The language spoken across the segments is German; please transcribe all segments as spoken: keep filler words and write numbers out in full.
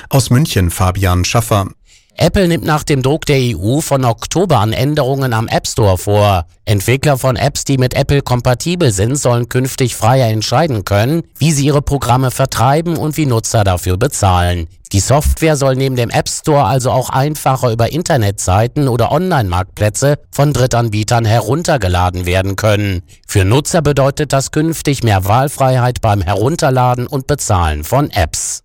Aus München Fabian Schaffer. Apple nimmt nach dem Druck der E U von Oktober an Änderungen am App Store vor. Entwickler von Apps, die mit Apple kompatibel sind, sollen künftig freier entscheiden können, wie sie ihre Programme vertreiben und wie Nutzer dafür bezahlen. Die Software soll neben dem App Store also auch einfacher über Internetseiten oder Online-Marktplätze von Drittanbietern heruntergeladen werden können. Für Nutzer bedeutet das künftig mehr Wahlfreiheit beim Herunterladen und Bezahlen von Apps.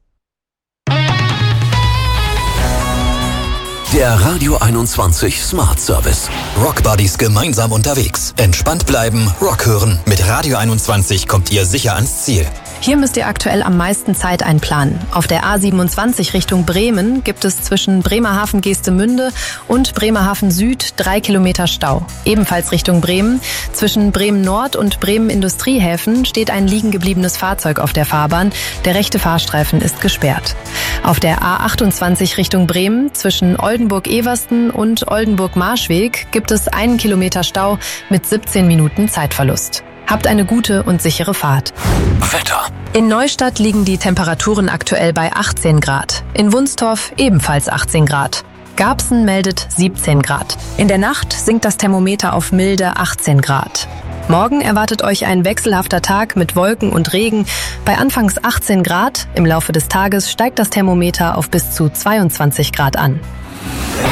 Der Radio einundzwanzig Smart Service. Rock Buddies gemeinsam unterwegs. Entspannt bleiben, Rock hören. Mit Radio einundzwanzig kommt ihr sicher ans Ziel. Hier müsst ihr aktuell am meisten Zeit einplanen. Auf der A siebenundzwanzig Richtung Bremen gibt es zwischen Bremerhaven-Geestemünde und Bremerhaven Süd drei Kilometer Stau. Ebenfalls Richtung Bremen. Zwischen Bremen Nord und Bremen Industriehäfen steht ein liegen gebliebenes Fahrzeug auf der Fahrbahn. Der rechte Fahrstreifen ist gesperrt. Auf der A achtundzwanzig Richtung Bremen zwischen Oldenburg-Eversten und Oldenburg-Marschweg gibt es einen Kilometer Stau mit siebzehn Minuten Zeitverlust. Habt eine gute und sichere Fahrt. Wetter. In Neustadt liegen die Temperaturen aktuell bei achtzehn Grad. In Wunstorf ebenfalls achtzehn Grad. Garbsen meldet siebzehn Grad. In der Nacht sinkt das Thermometer auf milde achtzehn Grad. Morgen erwartet euch ein wechselhafter Tag mit Wolken und Regen. Bei anfangs achtzehn Grad, im Laufe des Tages steigt das Thermometer auf bis zu zweiundzwanzig Grad an.